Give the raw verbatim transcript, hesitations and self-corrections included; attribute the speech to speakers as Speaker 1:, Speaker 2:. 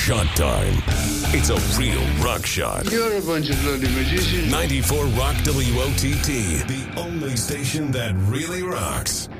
Speaker 1: shot time. It's a real rock shot.
Speaker 2: You're a bunch of bloody magicians.
Speaker 1: ninety-four Rock W O T T, the only station that really rocks.